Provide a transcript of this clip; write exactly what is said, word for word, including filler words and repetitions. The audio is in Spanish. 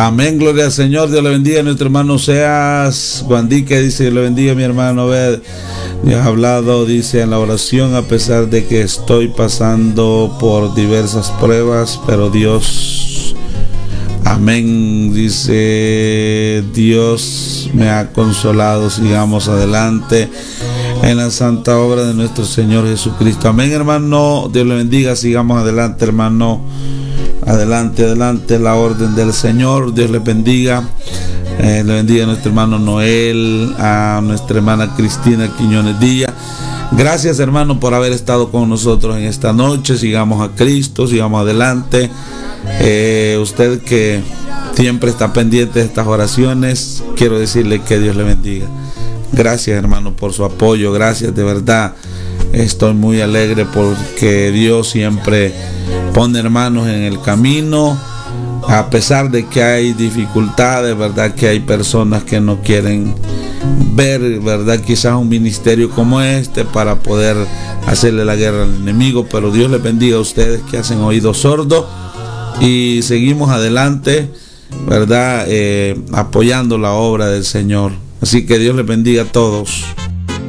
Amén, gloria al Señor. Dios le bendiga a nuestro hermano Seas Guandique, dice: Dios le bendiga, mi hermano. Ve, ya ha hablado, dice, en la oración, a pesar de que estoy pasando por diversas pruebas, pero Dios, amén, dice, Dios me ha consolado. Sigamos adelante en la santa obra de nuestro Señor Jesucristo. Amén, hermano. Dios le bendiga. Sigamos adelante, hermano. Adelante, adelante, la orden del Señor. Dios le bendiga. Eh, le bendiga a nuestro hermano Noel, a nuestra hermana Cristina Quiñones Díaz. Gracias, hermano, por haber estado con nosotros en esta noche. Sigamos a Cristo, sigamos adelante. Eh, usted que siempre está pendiente de estas oraciones, quiero decirle que Dios le bendiga. Gracias, hermano, por su apoyo. Gracias, de verdad. Estoy muy alegre porque Dios siempre pone hermanos en el camino, a pesar de que hay dificultades, verdad, que hay personas que no quieren ver, verdad, quizás un ministerio como este para poder hacerle la guerra al enemigo, pero Dios les bendiga a ustedes que hacen oídos sordos y seguimos adelante, verdad, eh, apoyando la obra del Señor. Así que Dios les bendiga a todos.